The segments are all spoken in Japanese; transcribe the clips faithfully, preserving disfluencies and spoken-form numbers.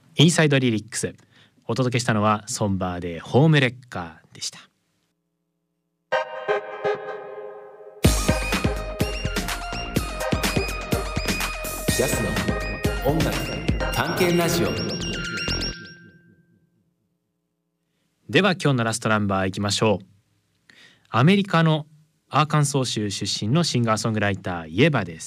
インサイドリリックス、お届けしたのはソンバーでホームレッカーでした。 ジャスの音楽探検ラジオ。 では今日のラストナンバーいきましょう。アメリカのアーカンソー州出身のシンガーソングライターイエバです。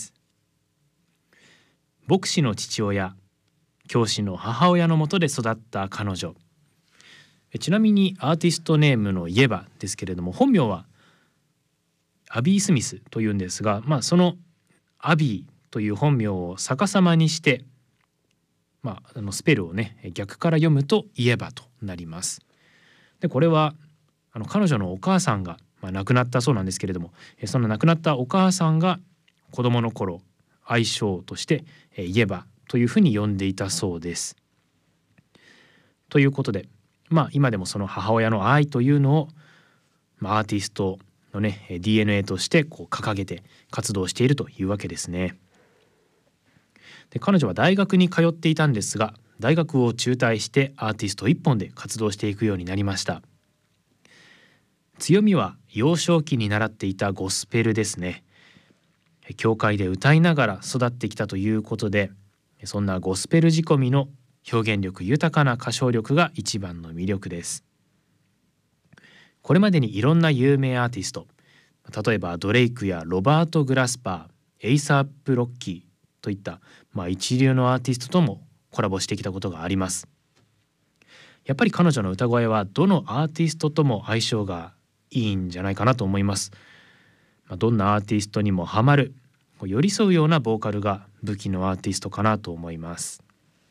牧師の父親、教師の母親のもとで育った彼女。ちなみにアーティストネームのイエバですけれども、本名はアビー・スミスというんですが、まあ、そのアビーという本名を逆さまにして、まあ、あのスペルをね逆から読むとイエバとなります。でこれはあの彼女のお母さんが、まあ、亡くなったそうなんですけれども、その亡くなったお母さんが子供の頃愛称としてイエバというふうに呼んでいたそうです。ということで、まあ、今でもその母親の愛というのを、まあ、アーティストのね ディーエヌエー としてこう掲げて活動しているというわけですね。で彼女は大学に通っていたんですが、大学を中退してアーティスト一本で活動していくようになりました。強みは幼少期に習っていたゴスペルですね。教会で歌いながら育ってきたということで、そんなゴスペル仕込みの表現力豊かな歌唱力が一番の魅力です。これまでにいろんな有名アーティスト、例えばドレイクやロバート・グラスパー、エイサープ・ロッキーといった、まあ、一流のアーティストともコラボしてきたことがあります。やっぱり彼女の歌声はどのアーティストとも相性がいいんじゃないかなと思います。まあ、どんなアーティストにもハマる、寄り添うようなボーカルが武器のアーティストかなと思います。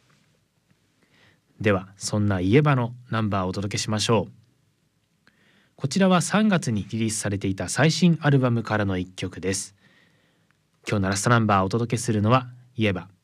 ではそんなイエバのナンバーをお届けしましょう。こちらはさんがつにリリースされていた最新アルバムからの一曲です。今日のラストナンバーをお届けするのはイエバ。